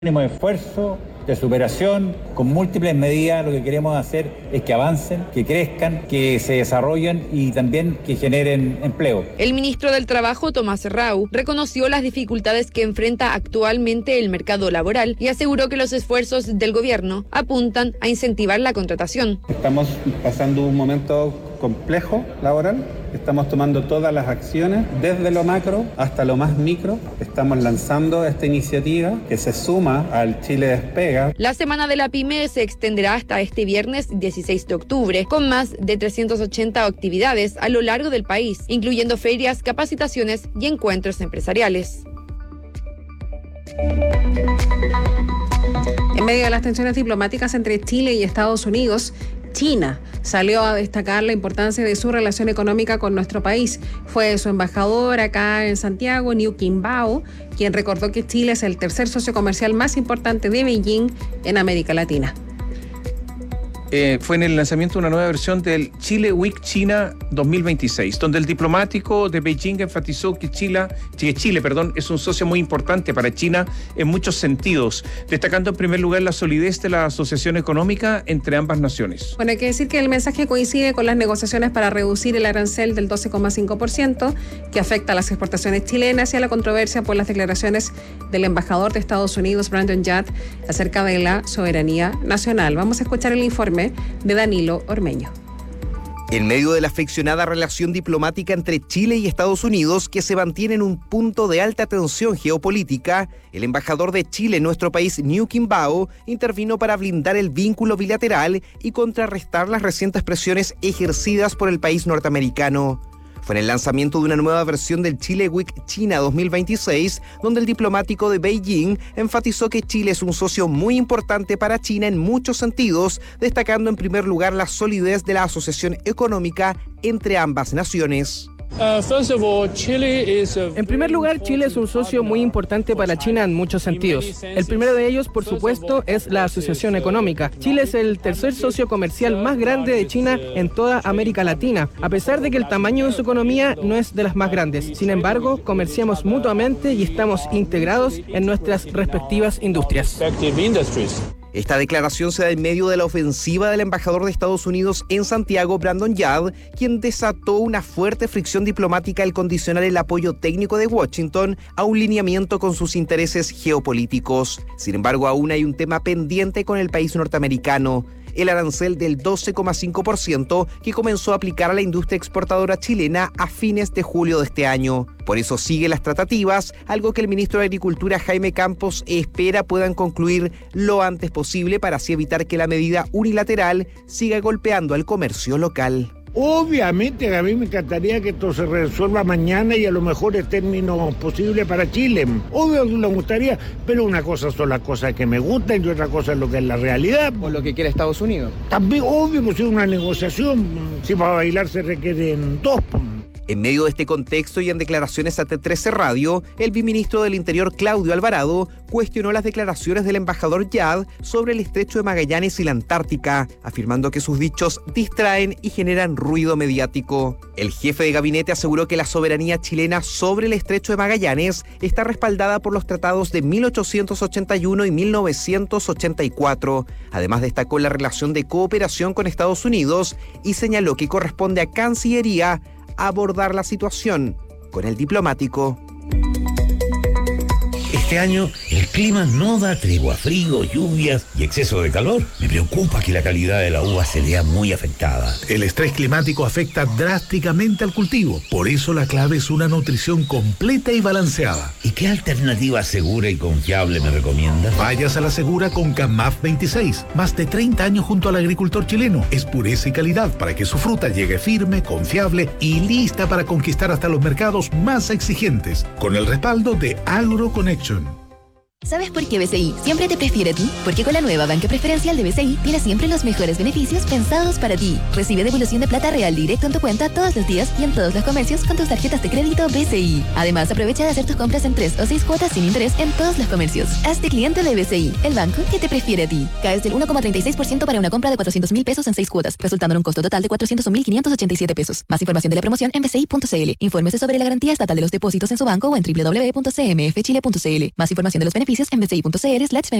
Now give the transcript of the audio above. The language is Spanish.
de esfuerzo, de superación, con múltiples medidas. Lo que queremos hacer es que avancen, que crezcan, que se desarrollen y también que generen empleo. El ministro del Trabajo, Tomás Rau, reconoció las dificultades que enfrenta actualmente el mercado laboral y aseguró que los esfuerzos del gobierno apuntan a incentivar la contratación. Estamos pasando un momento complejo laboral. Estamos tomando todas las acciones, desde lo macro hasta lo más micro. Estamos lanzando esta iniciativa que se suma al Chile Despega. La Semana de la PYME se extenderá hasta este viernes 16 de octubre, con más de 380 actividades a lo largo del país, incluyendo ferias, capacitaciones y encuentros empresariales. En medio de las tensiones diplomáticas entre Chile y Estados Unidos, China salió a destacar la importancia de su relación económica con nuestro país. Fue su embajador acá en Santiago, Liu Qimbao, quien recordó que Chile es el tercer socio comercial más importante de Beijing en América Latina. Fue en el lanzamiento de una nueva versión del Chile Week China 2026, donde el diplomático de Beijing enfatizó que Chile es un socio muy importante para China en muchos sentidos, destacando en primer lugar la solidez de la asociación económica entre ambas naciones. Bueno, hay que decir que el mensaje coincide con las negociaciones para reducir el arancel del 12,5% que afecta a las exportaciones chilenas y a la controversia por las declaraciones del embajador de Estados Unidos, Brandon Yard, acerca de la soberanía nacional. Vamos a escuchar el informe de Danilo Ormeño. En medio de la friccionada relación diplomática entre Chile y Estados Unidos, que se mantiene en un punto de alta tensión geopolítica, el embajador de Chile en nuestro país, Liu Qimbao, intervino para blindar el vínculo bilateral y contrarrestar las recientes presiones ejercidas por el país norteamericano. Fue en el lanzamiento de una nueva versión del Chile Week China 2026, donde el diplomático de Beijing enfatizó que Chile es un socio muy importante para China en muchos sentidos, destacando en primer lugar la solidez de la asociación económica entre ambas naciones. En primer lugar, Chile es un socio muy importante para China en muchos sentidos. El primero de ellos, por supuesto, es la asociación económica. Chile es el tercer socio comercial más grande de China en toda América Latina, a pesar de que el tamaño de su economía no es de las más grandes. Sin embargo, comerciamos mutuamente y estamos integrados en nuestras respectivas industrias. Esta declaración se da en medio de la ofensiva del embajador de Estados Unidos en Santiago, Brandon Yard, quien desató una fuerte fricción diplomática al condicionar el apoyo técnico de Washington a un lineamiento con sus intereses geopolíticos. Sin embargo, aún hay un tema pendiente con el país norteamericano: el arancel del 12,5% que comenzó a aplicar a la industria exportadora chilena a fines de julio de este año. Por eso siguen las tratativas, algo que el ministro de Agricultura, Jaime Campos, espera puedan concluir lo antes posible para así evitar que la medida unilateral siga golpeando al comercio local. Obviamente a mí me encantaría que esto se resuelva mañana y a lo mejor en términos posibles para Chile. Obvio que me gustaría, pero una cosa son las cosas que me gustan y otra cosa es lo que es la realidad. ¿O lo que quiere Estados Unidos? También, obvio, pues es una negociación. Si para bailar se requieren dos. En medio de este contexto y en declaraciones a T13 Radio, el viceministro del Interior, Claudio Alvarado, cuestionó las declaraciones del embajador Yard sobre el estrecho de Magallanes y la Antártica, afirmando que sus dichos distraen y generan ruido mediático. El jefe de gabinete aseguró que la soberanía chilena sobre el estrecho de Magallanes está respaldada por los tratados de 1881 y 1984. Además, destacó la relación de cooperación con Estados Unidos y señaló que corresponde a Cancillería abordar la situación con el diplomático. Este año el clima no da tregua, frío, lluvias y exceso de calor. Me preocupa que la calidad de la uva se vea muy afectada. El estrés climático afecta drásticamente al cultivo. Por eso la clave es una nutrición completa y balanceada. ¿Y qué alternativa segura y confiable me recomienda? Vayas a la segura con CAMAF 26. Más de 30 años junto al agricultor chileno. Es pureza y calidad para que su fruta llegue firme, confiable y lista para conquistar hasta los mercados más exigentes. Con el respaldo de AgroConnection. ¿Sabes por qué BCI siempre te prefiere a ti? Porque con la nueva banca preferencial de BCI tienes siempre los mejores beneficios pensados para ti. Recibe devolución de plata real directo en tu cuenta todos los días y en todos los comercios con tus tarjetas de crédito BCI. Además, aprovecha de hacer tus compras en 3 o 6 cuotas sin interés en todos los comercios. Hazte cliente de BCI, el banco que te prefiere a ti. Caes del 1,36% para una compra de 400,000 pesos en 6 cuotas, resultando en un costo total de 401,587 pesos. Más información de la promoción en bci.cl. Infórmese sobre la garantía estatal de los depósitos en su banco o en www.cmfchile.cl. Más información de los beneficios beneficios en bci.cl/beneficios.